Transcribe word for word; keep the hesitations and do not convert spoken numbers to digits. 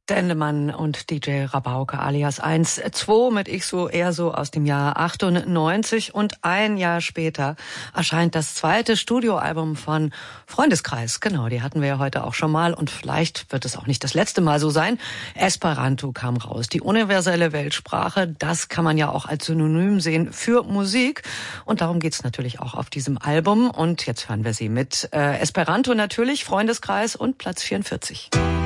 Dendemann und D J Rabauke alias eins zwei mit Ich so eher so aus dem Jahr achtundneunzig, und ein Jahr später erscheint das zweite Studioalbum von Freundeskreis. Genau, die hatten wir ja heute auch schon mal, und vielleicht wird es auch nicht das letzte Mal so sein. Esperanto kam raus, die universelle Weltsprache. Das kann man ja auch als Synonym sehen für Musik, und darum geht's natürlich auch auf diesem Album. Und jetzt hören wir sie mit äh, Esperanto natürlich, Freundeskreis und Platz vierundvierzig.